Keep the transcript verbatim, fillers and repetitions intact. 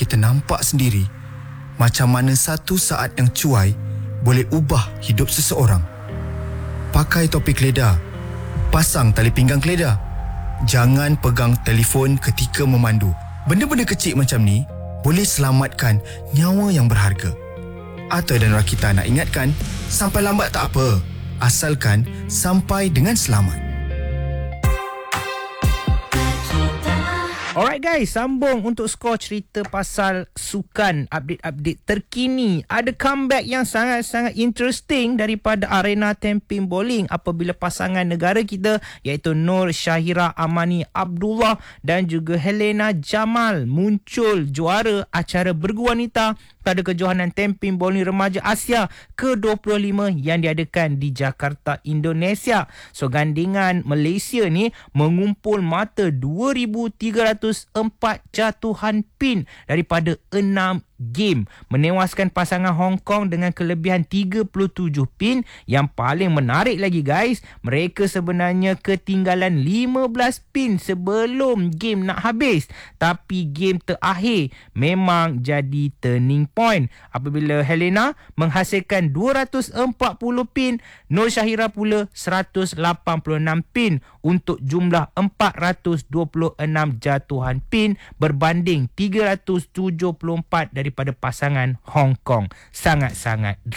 kita nampak sendiri macam mana satu saat yang cuai boleh ubah hidup seseorang. Pakai topi keledar, pasang tali pinggang keledar, jangan pegang telefon ketika memandu. Benda-benda kecil macam ni boleh selamatkan nyawa yang berharga. Ata dan Rakita nak ingatkan, sampai lambat tak apa, asalkan sampai dengan selamat. Alright guys, sambung untuk skor cerita pasal sukan, update-update terkini. Ada comeback yang sangat-sangat interesting daripada arena Tampin Bowling apabila pasangan negara kita iaitu Nur Syahira Amani Abdullah dan juga Helena Jamal muncul juara acara bergu wanita pada kejohanan Tampin Bowling Remaja Asia ke dua puluh lima yang diadakan di Jakarta, Indonesia. So gandingan Malaysia ni mengumpul mata dua ribu tiga ratus empat jatuhan pin daripada enam game, menewaskan pasangan Hong Kong dengan kelebihan tiga puluh tujuh pin. Yang paling menarik lagi guys, mereka sebenarnya ketinggalan lima belas pin sebelum game nak habis, tapi game terakhir memang jadi turning point apabila Helena menghasilkan dua ratus empat puluh pin, Nur Syahira pula seratus lapan puluh enam pin untuk jumlah empat ratus dua puluh enam jatuhan pin berbanding tiga ratus tujuh puluh empat daripada pasangan Hong Kong. Sangat-sangat